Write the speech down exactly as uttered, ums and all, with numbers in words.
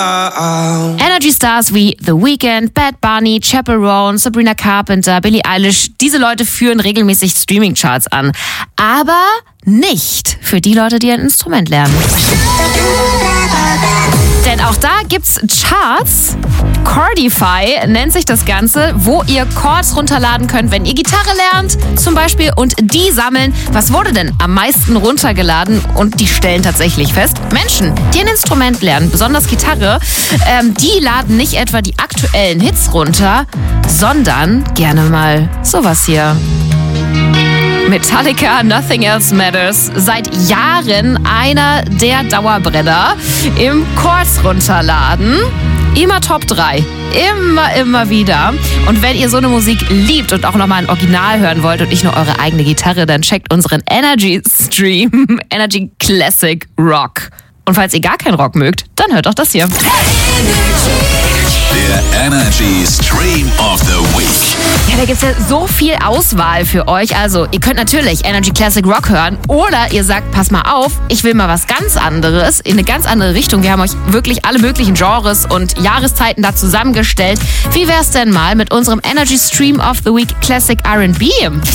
Energy Stars wie The Weeknd, Bad Bunny, Chaperone, Sabrina Carpenter, Billie Eilish, diese Leute führen regelmäßig Streaming-Charts an. Aber nicht für die Leute, die ein Instrument lernen. Denn auch da gibt's Charts. Chordify nennt sich das Ganze, wo ihr Chords runterladen könnt, wenn ihr Gitarre lernt zum Beispiel. Und die sammeln, was wurde denn am meisten runtergeladen? Und die stellen tatsächlich fest, Menschen, die ein Instrument lernen, besonders Gitarre, ähm, die laden nicht etwa die aktuellen Hits runter, sondern gerne mal sowas hier. Metallica, Nothing Else Matters. Seit Jahren einer der Dauerbrenner im Chords runterladen. Immer Top drei. Immer, immer wieder. Und wenn ihr so eine Musik liebt und auch nochmal ein Original hören wollt und nicht nur eure eigene Gitarre, dann checkt unseren Energy Stream. Energy Classic Rock. Und falls ihr gar keinen Rock mögt, dann hört doch das hier. Der Energy Stream of the Week. Ja, da gibt's ja so viel Auswahl für euch. Also, ihr könnt natürlich Energy Classic Rock hören oder ihr sagt, pass mal auf, ich will mal was ganz anderes, in eine ganz andere Richtung. Wir haben euch wirklich alle möglichen Genres und Jahreszeiten da zusammengestellt. Wie wär's denn mal mit unserem Energy Stream of the Week Classic R and B?